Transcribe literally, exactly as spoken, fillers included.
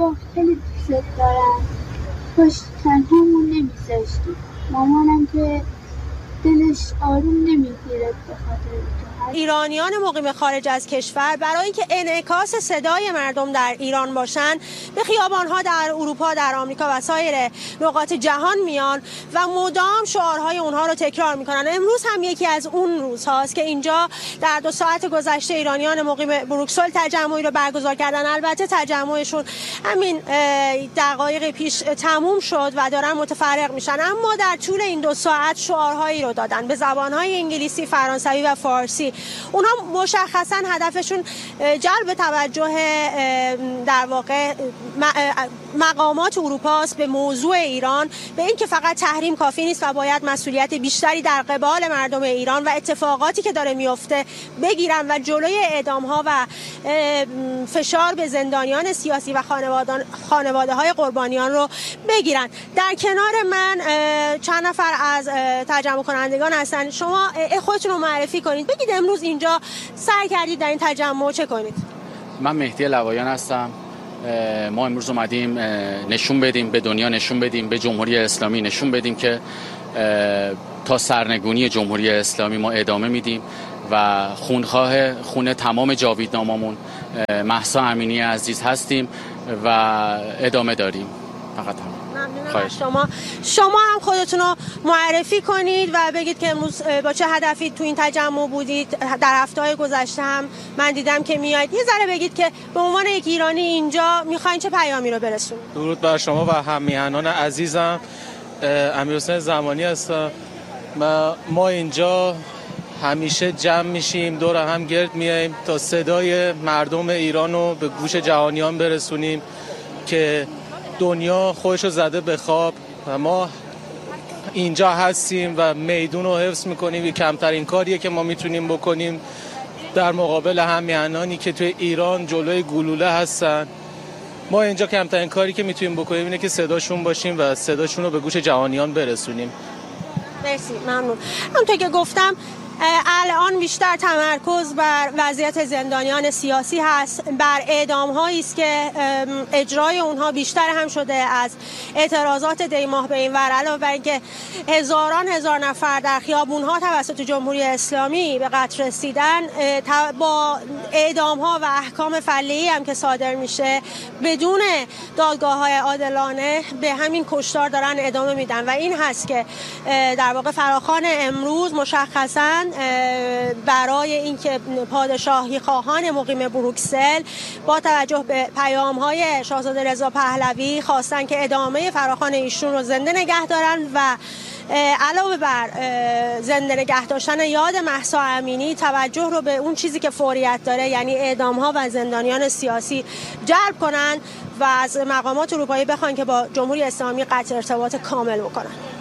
بابا خیلی دوست دارم، کاش تنهامون نمیذاشتی. مامانم که دلش آروم نمیگیره به خاطر تو. ایرانیان مقیم خارج از کشور برای اینکه انعکاس صدای مردم در ایران باشن به خیابان‌ها در اروپا، در آمریکا و سایر نقاط جهان میان و مدام شعارهای اونها رو تکرار میکنن. امروز هم یکی از اون روزهاست که اینجا در دو ساعت گذشته ایرانیان مقیم بروکسل تجمعی رو برگزار کردن. البته تجمعشون همین دقایق پیش تموم شد و دارن متفرق میشن، اما در طول این دو ساعت شعارهایی رو دادن به زبان‌های انگلیسی، فرانسوی و فارسی. اونها مشخصا هدفشون جلب توجه در واقع مقامات اروپاست به موضوع ایران، به اینکه فقط تحریم کافی نیست و باید مسئولیت بیشتری در قبال مردم ایران و اتفاقاتی که داره میفته بگیرن و جلوی اعدام‌ها و فشار به زندانیان سیاسی و خانواده های قربانیان رو بگیرن. در کنار من چند نفر از تجمع کنندگان هستن. شما خودتون رو معرفی کنید، بگید امروز اینجا سعی کردید در این تجمع چه کنید؟ من مهدی لوایان هستم. ما امروز اومدیم نشون بدیم به دنیا، نشون بدیم به جمهوری اسلامی، نشون بدیم که تا سرنگونی جمهوری اسلامی ما ادامه میدیم و خونخواه خون تمام جاویدناممون مهسا امینی عزیز هستیم و ادامه داریم. فقط هم ممنونم شما. شما هم خودتون رو معرفی کنید و بگید که امروز با چه هدفی تو این تجمع بودید. در هفته‌های گذشته هم من دیدم که میایید. یه ذره بگید که به عنوان یک ایرانی اینجا میخواین چه پیامی رو برسونید. درود بر شما و هم‌میهنان عزیزم. امیرحسین زمانی هستم. ما اینجا همیشه جمع میشیم، دور هم گرد میایم تا صدای مردم ایران رو به گوش جهانیان برسونیم که دنیا خودشو زده به خواب و ما اینجا هستیم و میدون رو حفظ میکنیم. کمترین کاریه که ما میتونیم بکنیم در مقابل هم‌میهنانی که توی ایران جلوی گلوله هستن. ما اینجا کمترین کاری که میتونیم بکنیم اینه که صداشون باشیم و صداشون رو به گوش جهانیان برسونیم. مرسی، ممنون. همونطور که گفتم الان بیشتر تمرکز بر وضعیت زندانیان سیاسی هست، بر اعدام هایی است که اجرای اونها بیشتر هم شده از اعتراضات دی ماه به این ور، علاوه بر اینکه هزاران هزار نفر در خیابون ها توسط جمهوری اسلامی به قتل رسیدن، با اعدام ها و احکام فله‌ای هم که صادر میشه بدون دادگاه های عادلانه به همین کشتار دارن ادامه میدن و این هست که در واقع فراخوان امروز مشخصاً برای اینکه پادشاهی خواهان مقیم بروکسل با توجه به پیام‌های شاهزاده رضا پهلوی خواستن که ادامه فراخوان ایشون رو زنده نگه دارن و علاوه بر زنده نگه داشتن یاد مهسا امینی توجه رو به اون چیزی که فوریت داره، یعنی اعدام‌ها و زندانیان سیاسی جلب کنن و از مقامات اروپایی بخوان که با جمهوری اسلامی قطع ارتباط کامل بکنن.